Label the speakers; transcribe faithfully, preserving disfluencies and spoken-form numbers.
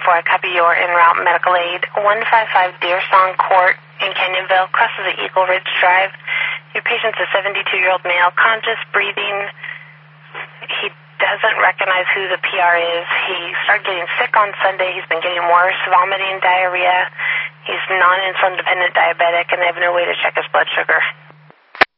Speaker 1: before I copy your en route medical aid. one five five Deer Song Court in Canyonville, crosses the Eagle Ridge Drive. Your patient's a seventy-two-year-old male, conscious, breathing. He doesn't recognize who the P R is. He started getting sick on Sunday. He's been getting worse, vomiting, diarrhea. He's non-insulin dependent diabetic, and they have no way to check his blood sugar.